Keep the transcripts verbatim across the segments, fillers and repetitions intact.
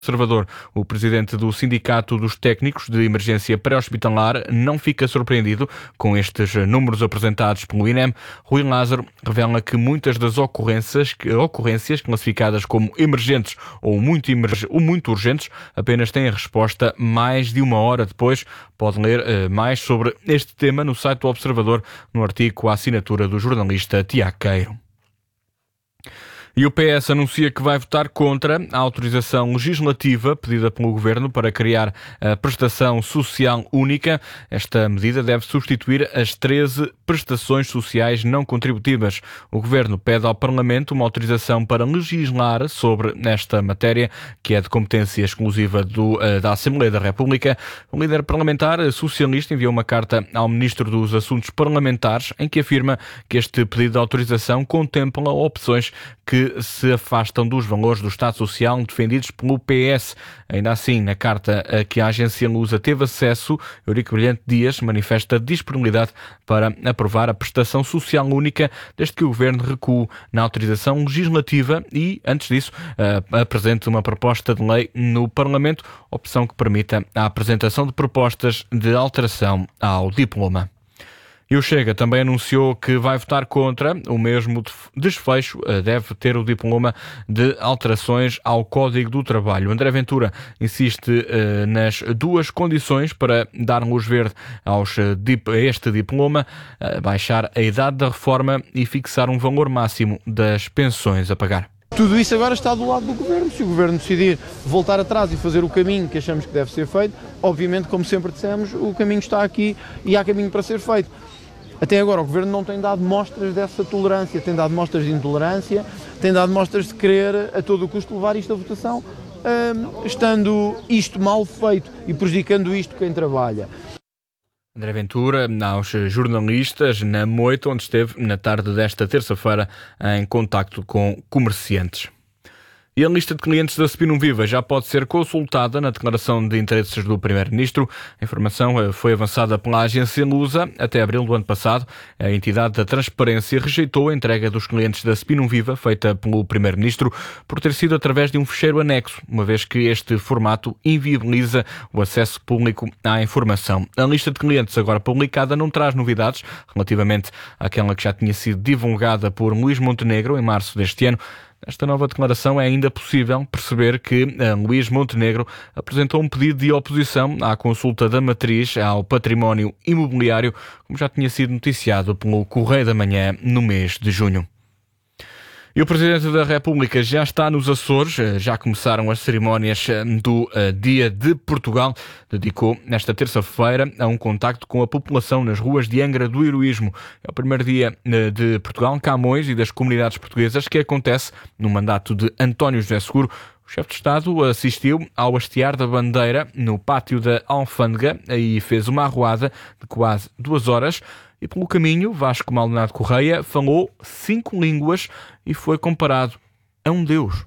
Observador, o presidente do Sindicato dos Técnicos de Emergência Pré-Hospitalar não fica surpreendido com estes números apresentados pelo I N E M. Rui Lázaro revela que muitas das ocorrências, ocorrências classificadas como emergentes ou muito, emerg- ou muito urgentes apenas têm a resposta mais de uma hora depois. Pode ler uh, mais sobre este tema no site do Observador, no artigo com a assinatura do jornalista Tiago Queiro. E o P S anuncia que vai votar contra a autorização legislativa pedida pelo Governo para criar a prestação social única. Esta medida deve substituir as treze prestações sociais não contributivas. O Governo pede ao Parlamento uma autorização para legislar sobre esta matéria, que é de competência exclusiva do, da Assembleia da República. O líder parlamentar socialista enviou uma carta ao Ministro dos Assuntos Parlamentares em que afirma que este pedido de autorização contempla opções que se afastam dos valores do Estado Social defendidos pelo P S. Ainda assim, na carta a que a agência Lusa teve acesso, Eurico Brilhante Dias manifesta disponibilidade para aprovar a prestação social única, desde que o Governo recue na autorização legislativa e, antes disso, apresente uma proposta de lei no Parlamento, opção que permita a apresentação de propostas de alteração ao diploma. E o Chega também anunciou que vai votar contra. O mesmo desfecho deve ter o diploma de alterações ao Código do Trabalho. André Ventura insiste uh, nas duas condições para dar luz verde aos, uh, dip, a este diploma: uh, baixar a idade da reforma e fixar um valor máximo das pensões a pagar. Tudo isso agora está do lado do Governo. Se o Governo decidir voltar atrás e fazer o caminho que achamos que deve ser feito, obviamente, como sempre dissemos, o caminho está aqui e há caminho para ser feito. Até agora o Governo não tem dado mostras dessa tolerância, tem dado mostras de intolerância, tem dado mostras de querer a todo o custo levar isto à votação, um, estando isto mal feito e prejudicando isto quem trabalha. André Ventura, aos jornalistas, na moita, onde esteve na tarde desta terça-feira em contacto com comerciantes. E a lista de clientes da Spinum Viva já pode ser consultada na declaração de interesses do Primeiro-Ministro. A informação foi avançada pela agência Lusa. Até abril do ano passado, a entidade da transparência rejeitou a entrega dos clientes da Spinum Viva, feita pelo Primeiro-Ministro, por ter sido através de um fecheiro anexo, uma vez que este formato inviabiliza o acesso público à informação. A lista de clientes agora publicada não traz novidades relativamente àquela que já tinha sido divulgada por Luís Montenegro em março deste ano. Nesta nova declaração é ainda possível perceber que Luís Montenegro apresentou um pedido de oposição à consulta da matriz ao património imobiliário, como já tinha sido noticiado pelo Correio da Manhã no mês de junho. E o Presidente da República já está nos Açores, já começaram as cerimónias do Dia de Portugal. Dedicou nesta terça-feira a um contacto com a população nas ruas de Angra do Heroísmo. É o primeiro dia de Portugal, Camões e das comunidades portuguesas que acontece no mandato de António José Seguro. O chefe de Estado assistiu ao hastear da bandeira no pátio da Alfândega e fez uma arruada de quase duas horas. E pelo caminho, Vasco Maldonado Correia falou cinco línguas e foi comparado a um deus.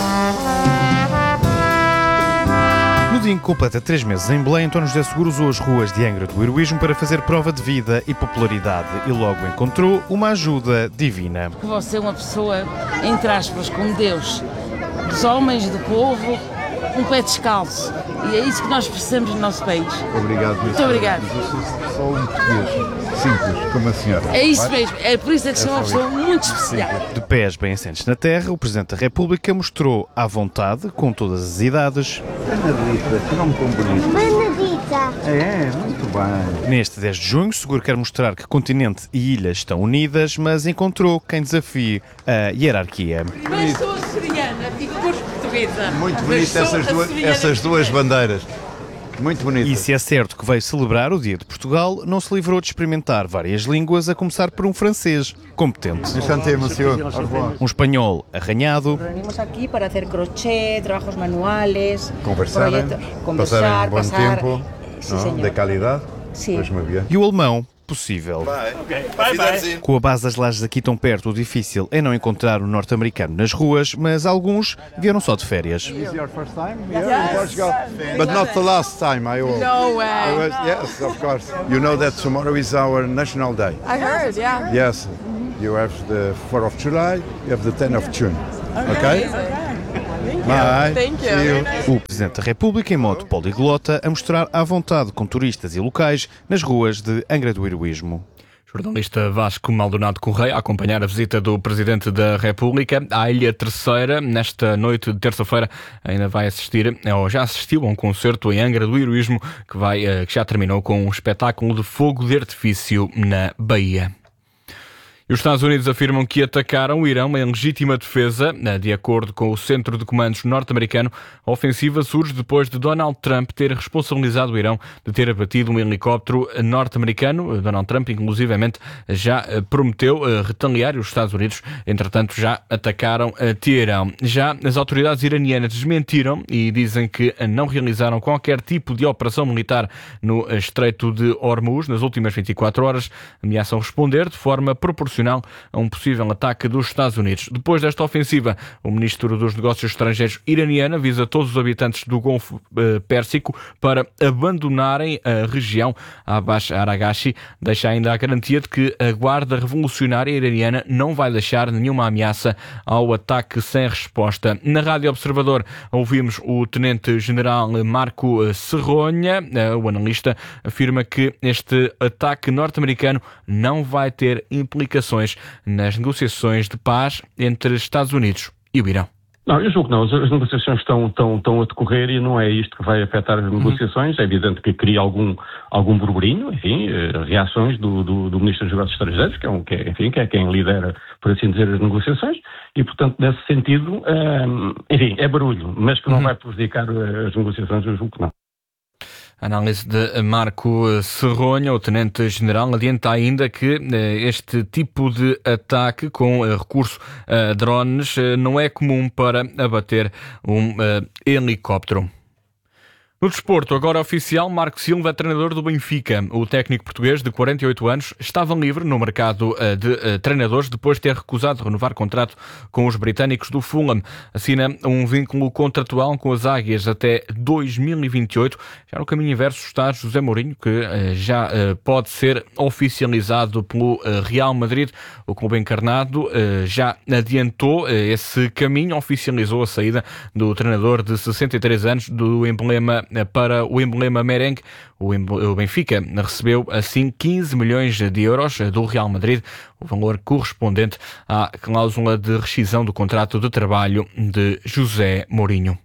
No dia em que completa três meses em Belém, António José Seguro usou as ruas de Angra do Heroísmo para fazer prova de vida e popularidade e logo encontrou uma ajuda divina. Você é uma pessoa, entre aspas, como Deus, dos homens, do povo, um pé descalço. E é isso que nós precisamos no nosso país. Obrigado. Muito obrigado. Eu sou um português simples, como a senhora. É isso mesmo. É por isso é que sou uma pessoa muito especial. De pés bem assentes na terra, o Presidente da República mostrou à vontade, com todas as idades. Benedita, que nome tão bonito. Benedita. É, muito bem. Neste dez de junho, Seguro quer mostrar que continente e ilha estão unidas, mas encontrou quem desafie a hierarquia. Mas sou açoriana e depois portuguesa. Muito bonito essas duas, essas duas bandeiras. Muito bonito. E se é certo que veio celebrar o Dia de Portugal, não se livrou de experimentar várias línguas, a começar por um francês competente. Enchanté, monsieur. Um espanhol arranhado. Venimos aqui para fazer crochê, trabalhos manuais, Conversar, conversar, pasar um bom passar, tempo, sí, não? señor. De qualidade. Sim. Pois muito bem. E o alemão possível. Bye. Bye. Com a base das lajes aqui tão perto, o difícil é não encontrar um norte-americano nas ruas, mas alguns vieram só de férias. Is your first time here in Portugal? But not the last time, I hope. No way. I was, yes, of course. You know that tomorrow is our national day. I heard, yeah. Yes. You have the fourth of July, you have the tenth of June. Okay? Bye. Thank you. See you. O Presidente da República em modo poliglota a mostrar à vontade com turistas e locais nas ruas de Angra do Heroísmo. Jornalista Vasco Maldonado Correia a acompanhar a visita do Presidente da República à Ilha Terceira. Nesta noite de terça-feira ainda vai assistir, ou já assistiu a um concerto em Angra do Heroísmo que, vai, que já terminou com um espetáculo de fogo de artifício na Bahia. E os Estados Unidos afirmam que atacaram o Irão em legítima defesa. De acordo com o Centro de Comandos norte-americano, a ofensiva surge depois de Donald Trump ter responsabilizado o Irão de ter abatido um helicóptero norte-americano. Donald Trump, inclusivamente, já prometeu retaliar e os Estados Unidos, entretanto, já atacaram Teherão. Já as autoridades iranianas desmentiram e dizem que não realizaram qualquer tipo de operação militar no Estreito de Hormuz nas últimas vinte e quatro horas. Ameaçam responder de forma proporcional a um possível ataque dos Estados Unidos. Depois desta ofensiva, o Ministro dos Negócios Estrangeiros iraniano avisa todos os habitantes do Golfo eh, Pérsico para abandonarem a região. Abbas Araghchi deixa ainda a garantia de que a Guarda Revolucionária iraniana não vai deixar nenhuma ameaça ao ataque sem resposta. Na Rádio Observador ouvimos o Tenente-General Marco Serronha. O analista afirma que este ataque norte-americano não vai ter implicações nas negociações de paz entre Estados Unidos e o Irão. Não, eu julgo que não. As negociações estão, estão, estão a decorrer e não é isto que vai afetar as negociações. Uhum. É evidente que cria algum, algum burburinho, enfim, reações do, do, do Ministro dos Negócios Estrangeiros, que é, um, que, é, enfim, que é quem lidera, por assim dizer, as negociações, e, portanto, nesse sentido, hum, enfim, é barulho, mas que não uhum. vai prejudicar as negociações, eu julgo que não. Análise de Marco Serronha, o Tenente-General, adianta ainda que este tipo de ataque com recurso a drones não é comum para abater um helicóptero. No desporto, agora oficial, Marco Silva é treinador do Benfica. O técnico português de quarenta e oito anos estava livre no mercado de treinadores depois de ter recusado renovar contrato com os britânicos do Fulham. Assina um vínculo contratual com as Águias até dois mil e vinte e oito. Já no caminho inverso está José Mourinho, que já pode ser oficializado pelo Real Madrid. O clube encarnado já adiantou esse caminho, oficializou a saída do treinador de sessenta e três anos do emblema para o emblema merengue. O Benfica recebeu assim quinze milhões de euros do Real Madrid, o valor correspondente à cláusula de rescisão do contrato de trabalho de José Mourinho.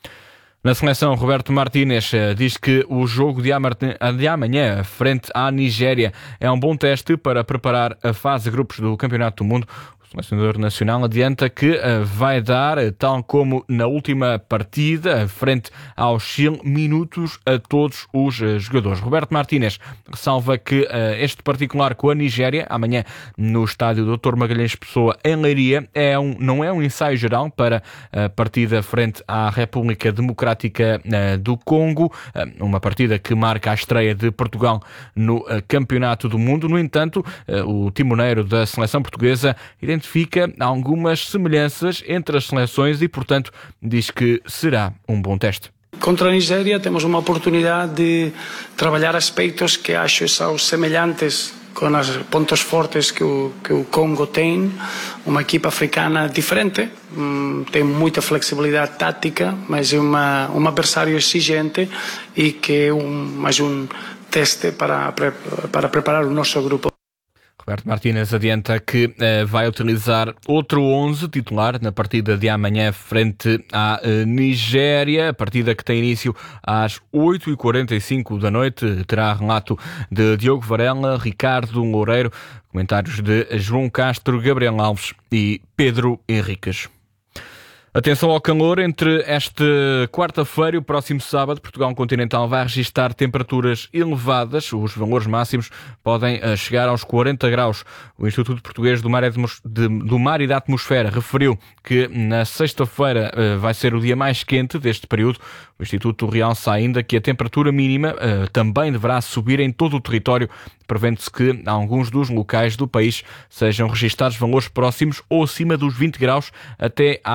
Na seleção, Roberto Martínez diz que o jogo de amanhã, frente à Nigéria, é um bom teste para preparar a fase de grupos do Campeonato do Mundo. O selecionador nacional adianta que vai dar, tal como na última partida, frente ao Chile, minutos a todos os jogadores. Roberto Martínez ressalva que este particular com a Nigéria, amanhã no estádio doutor Magalhães Pessoa, em Leiria, é um, não é um ensaio geral para a partida frente à República Democrática do Congo, uma partida que marca a estreia de Portugal no Campeonato do Mundo. No entanto, o timoneiro da seleção portuguesa identifica algumas semelhanças entre as seleções e, portanto, diz que será um bom teste. Contra a Nigéria temos uma oportunidade de trabalhar aspectos que acho são semelhantes com os pontos fortes que o, que o Congo tem. Uma equipa africana diferente, hum, tem muita flexibilidade tática, mas é uma, um adversário exigente e que é um, mais um teste para, para preparar o nosso grupo. Roberto Martínez adianta que uh, vai utilizar outro onze titular na partida de amanhã frente à uh, Nigéria, a partida que tem início às oito e quarenta e cinco da noite. Terá relato de Diogo Varela, Ricardo Loureiro, comentários de João Castro, Gabriel Alves e Pedro Henriques. Atenção ao calor, entre esta quarta-feira e o próximo sábado, Portugal Continental vai registrar temperaturas elevadas. Os valores máximos podem chegar aos quarenta graus. O Instituto Português do Mar, de, do Mar e da Atmosfera referiu que na sexta-feira vai ser o dia mais quente deste período. O Instituto realça ainda que a temperatura mínima também deverá subir em todo o território, prevendo-se que alguns dos locais do país sejam registados valores próximos ou acima dos vinte graus até à noite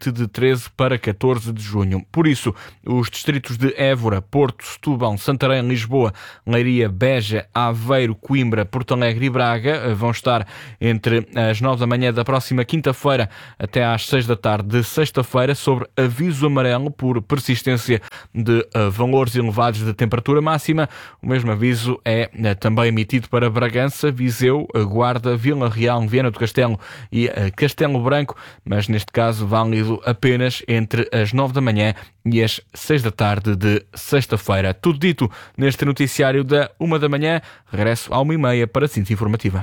limite de treze para catorze de junho. Por isso, os distritos de Évora, Porto, Setúbal, Santarém, Lisboa, Leiria, Beja, Aveiro, Coimbra, Porto Alegre e Braga vão estar entre as nove da manhã da próxima quinta-feira até às seis da tarde de sexta-feira sobre aviso amarelo por persistência de uh, valores elevados de temperatura máxima. O mesmo aviso é uh, também emitido para Bragança, Viseu, Guarda, Vila Real, Viana do Castelo e uh, Castelo Branco, mas neste caso válido apenas entre as nove da manhã e as seis da tarde de sexta-feira. Tudo dito neste noticiário da uma da manhã. Regresso à uma e meia para a síntese informativa.